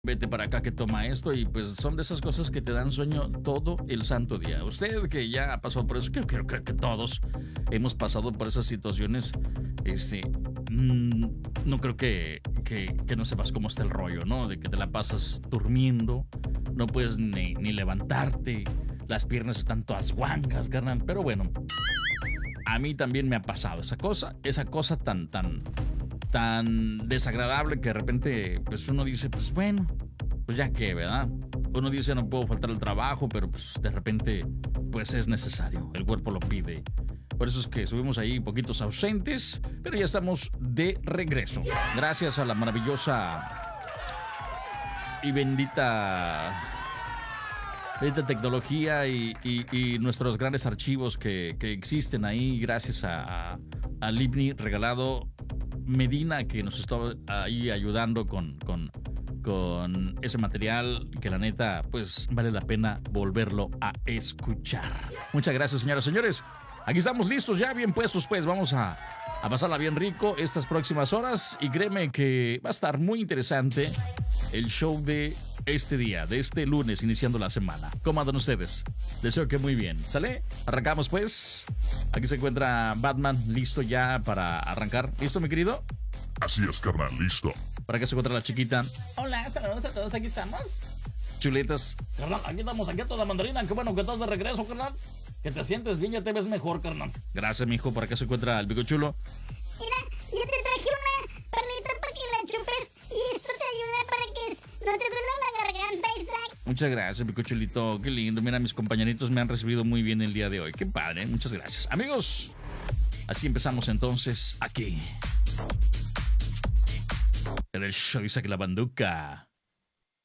vete para acá que toma esto y pues son de esas cosas que te dan sueño todo el santo día. Usted que ya ha pasado por eso, que creo que todos hemos pasado por esas situaciones, no creo que no sepas cómo está el rollo, ¿no? De que te la pasas durmiendo, no puedes ni levantarte, las piernas están todas guangas, carnal, pero bueno, a mí también me ha pasado esa cosa tan desagradable que de repente pues uno dice, pues bueno, pues ya que, ¿verdad? Uno dice no puedo faltar al trabajo, pero pues de repente pues es necesario, el cuerpo lo pide. Por eso es que subimos ahí poquitos ausentes, pero ya estamos de regreso. Gracias a la maravillosa y bendita tecnología y nuestros grandes archivos que existen ahí, gracias a Libni Regalado Medina, que nos está ahí ayudando con ese material que la neta pues vale la pena volverlo a escuchar. Muchas gracias, señoras y señores. Aquí estamos listos ya, bien puestos, pues vamos a pasarla bien rico estas próximas horas y créeme que va a estar muy interesante el show de este día, de este lunes, iniciando la semana. ¿Cómo andan ustedes? Deseo que muy bien. ¿Sale? Arrancamos pues. Aquí se encuentra Batman, listo ya para arrancar. ¿Listo, mi querido? Así es, carnal, listo. ¿Para qué se encuentra la chiquita? Hola, saludos a todos, aquí estamos. Chuletas. Carnal, aquí estamos, aquí a toda mandarina. Qué bueno que estás de regreso, carnal. Que te sientes bien, ya te ves mejor, carnal. Gracias, mijo. ¿Para qué se encuentra el bico chulo? Mira, yo te traje una perlita para que la chupes y esto te ayuda para que no te duela la garganta, Isaac. Muchas gracias, bico chulito. Qué lindo. Mira, mis compañeritos me han recibido muy bien el día de hoy. Qué padre, muchas gracias. Amigos, así empezamos entonces aquí. En el show Isaac la Banduca.